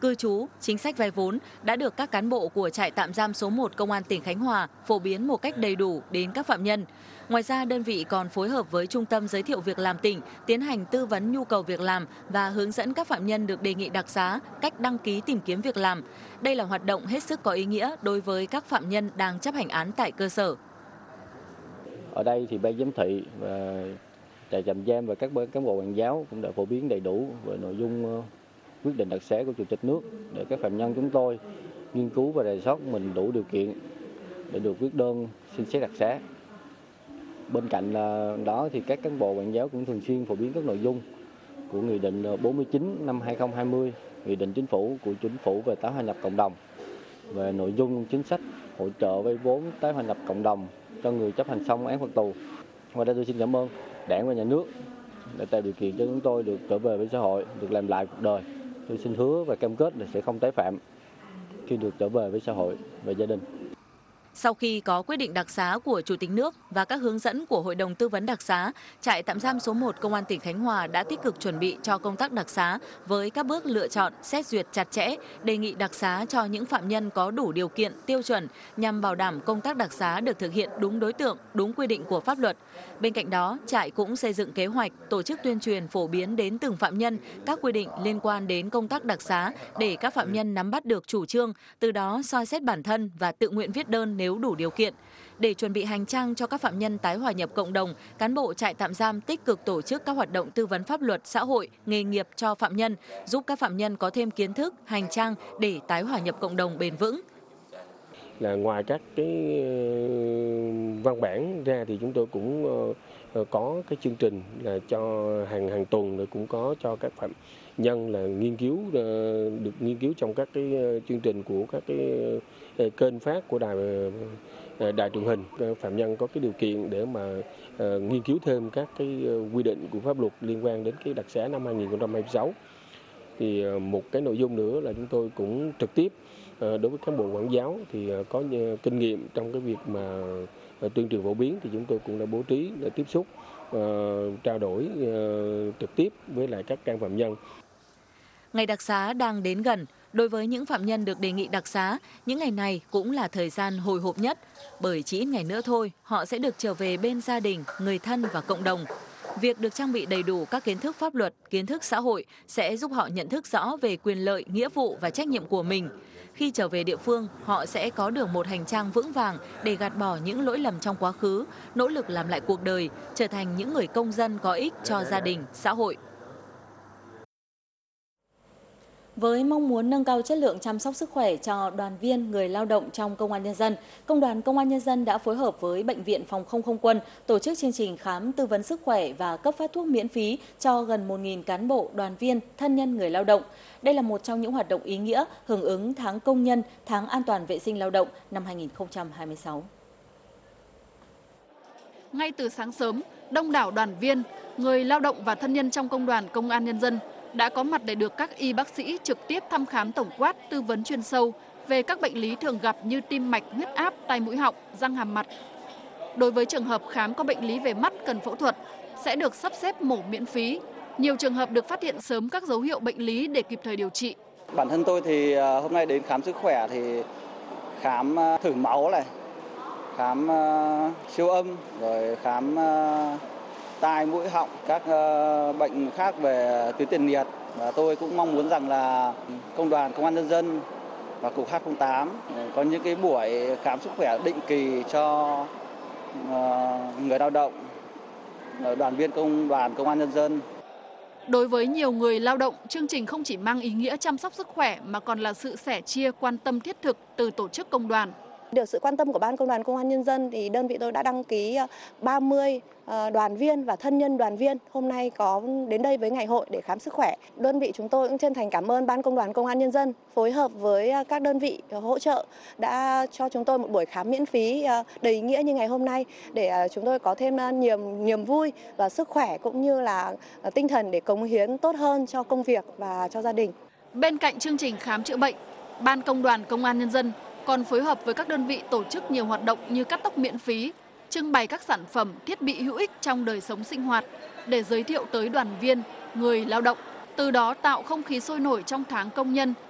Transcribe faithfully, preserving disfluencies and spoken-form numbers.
cư trú, chính sách vay vốn đã được các cán bộ của trại tạm giam số một Công an tỉnh Khánh Hòa phổ biến một cách đầy đủ đến các phạm nhân. Ngoài ra, đơn vị còn phối hợp với Trung tâm Giới thiệu Việc làm tỉnh tiến hành tư vấn nhu cầu việc làm và hướng dẫn các phạm nhân được đề nghị đặc xá cách đăng ký tìm kiếm việc làm. Đây là hoạt động hết sức có ý nghĩa đối với các phạm nhân đang chấp hành án tại cơ sở. Ở đây thì ban giám thị và trại tạm giam và các cán bộ quản giáo cũng đã phổ biến đầy đủ về nội dung quyết định đặc xá của Chủ tịch nước để các phạm nhân chúng tôi nghiên cứu và rà soát mình đủ điều kiện để được viết đơn xin xét đặc xá. Bên cạnh đó thì các cán bộ quản giáo cũng thường xuyên phổ biến các nội dung của Nghị định bốn mươi chín năm hai nghìn không trăm hai mươi, Nghị định Chính phủ của Chính phủ về tái hòa nhập cộng đồng, về nội dung chính sách hỗ trợ vay vốn tái hòa nhập cộng đồng cho người chấp hành xong án phạt tù. Ngoài ra tôi xin cảm ơn Đảng và Nhà nước đã tạo điều kiện cho chúng tôi được trở về với xã hội, được làm lại cuộc đời. Tôi xin hứa và cam kết là sẽ không tái phạm khi được trở về với xã hội và gia đình. Sau khi có quyết định đặc xá của Chủ tịch nước và các hướng dẫn của Hội đồng Tư vấn đặc xá, trại tạm giam số một Công an tỉnh Khánh Hòa đã tích cực chuẩn bị cho công tác đặc xá với các bước lựa chọn, xét duyệt chặt chẽ, đề nghị đặc xá cho những phạm nhân có đủ điều kiện, tiêu chuẩn nhằm bảo đảm công tác đặc xá được thực hiện đúng đối tượng, đúng quy định của pháp luật. Bên cạnh đó, trại cũng xây dựng kế hoạch tổ chức tuyên truyền phổ biến đến từng phạm nhân các quy định liên quan đến công tác đặc xá để các phạm nhân nắm bắt được chủ trương, từ đó soi xét bản thân và tự nguyện viết đơn nếu đủ điều kiện. Để chuẩn bị hành trang cho các phạm nhân tái hòa nhập cộng đồng, cán bộ trại tạm giam tích cực tổ chức các hoạt động tư vấn pháp luật, xã hội, nghề nghiệp cho phạm nhân, giúp các phạm nhân có thêm kiến thức, hành trang để tái hòa nhập cộng đồng bền vững. Là ngoài các cái văn bản ra thì chúng tôi cũng có cái chương trình là cho hàng hàng tuần rồi cũng có cho các phạm nhân là nghiên cứu được nghiên cứu trong các cái chương trình của các cái kênh phát của đài đài truyền hình. Phạm nhân có cái điều kiện để mà nghiên cứu thêm các cái quy định của pháp luật liên quan đến cái đặc xá năm hai nghìn không trăm hai mươi sáu. Thì một cái nội dung nữa là chúng tôi cũng trực tiếp đối với cán bộ quản giáo thì có kinh nghiệm trong cái việc mà tuyên truyền phổ biến thì chúng tôi cũng đã bố trí để tiếp xúc trao đổi trực tiếp với lại các can phạm nhân. Ngày đặc xá đang đến gần. Đối với những phạm nhân được đề nghị đặc xá, những ngày này cũng là thời gian hồi hộp nhất, bởi chỉ ít ngày nữa thôi, họ sẽ được trở về bên gia đình, người thân và cộng đồng. Việc được trang bị đầy đủ các kiến thức pháp luật, kiến thức xã hội sẽ giúp họ nhận thức rõ về quyền lợi, nghĩa vụ và trách nhiệm của mình. Khi trở về địa phương, họ sẽ có được một hành trang vững vàng để gạt bỏ những lỗi lầm trong quá khứ, nỗ lực làm lại cuộc đời, trở thành những người công dân có ích cho gia đình, xã hội. Với mong muốn nâng cao chất lượng chăm sóc sức khỏe cho đoàn viên, người lao động trong Công an Nhân dân, Công đoàn Công an Nhân dân đã phối hợp với Bệnh viện Phòng không Không quân tổ chức chương trình khám tư vấn sức khỏe và cấp phát thuốc miễn phí cho gần một nghìn cán bộ, đoàn viên, thân nhân người lao động. Đây là một trong những hoạt động ý nghĩa hưởng ứng tháng Công nhân, tháng An toàn vệ sinh lao động năm hai nghìn không trăm hai mươi sáu. Ngay từ sáng sớm, đông đảo đoàn viên, người lao động và thân nhân trong Công đoàn Công an Nhân dân đã có mặt để được các y bác sĩ trực tiếp thăm khám tổng quát, tư vấn chuyên sâu về các bệnh lý thường gặp như tim mạch, huyết áp, tai mũi họng, răng hàm mặt. Đối với trường hợp khám có bệnh lý về mắt cần phẫu thuật, sẽ được sắp xếp mổ miễn phí. Nhiều trường hợp được phát hiện sớm các dấu hiệu bệnh lý để kịp thời điều trị. Bản thân tôi thì hôm nay đến khám sức khỏe thì khám thử máu này, khám siêu âm, rồi khám tai mũi họng, các bệnh khác về tuyến tiền liệt. Và tôi cũng mong muốn rằng là Công đoàn Công an Nhân dân và Cục H không tám có những cái buổi khám sức khỏe định kỳ cho người lao động, đoàn viên Công đoàn Công an Nhân dân. Đối với nhiều người lao động, chương trình không chỉ mang ý nghĩa chăm sóc sức khỏe mà còn là sự sẻ chia quan tâm thiết thực từ tổ chức công đoàn. Được sự quan tâm của Ban Công đoàn Công an Nhân dân thì đơn vị tôi đã đăng ký ba mươi đoàn viên và thân nhân đoàn viên hôm nay có đến đây với ngày hội để khám sức khỏe. Đơn vị chúng tôi cũng chân thành cảm ơn Ban Công đoàn Công an Nhân dân phối hợp với các đơn vị hỗ trợ đã cho chúng tôi một buổi khám miễn phí đầy ý nghĩa như ngày hôm nay để chúng tôi có thêm niềm niềm vui và sức khỏe cũng như là tinh thần để cống hiến tốt hơn cho công việc và cho gia đình. Bên cạnh chương trình khám chữa bệnh, Ban Công đoàn Công an Nhân dân còn phối hợp với các đơn vị tổ chức nhiều hoạt động như cắt tóc miễn phí, trưng bày các sản phẩm, thiết bị hữu ích trong đời sống sinh hoạt để giới thiệu tới đoàn viên, người lao động, từ đó tạo không khí sôi nổi trong tháng công nhân,